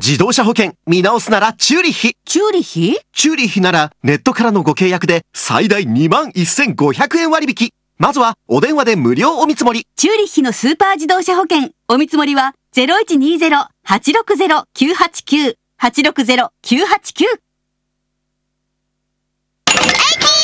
自動車保険見直すならチューリッヒ。 チューリッヒ？ チューリッヒならネットからのご契約で最大21,500円割引。まずはお電話で無料お見積もり。 チューリッヒのスーパー自動車保険お見積もりは 0120-860-989 860-989。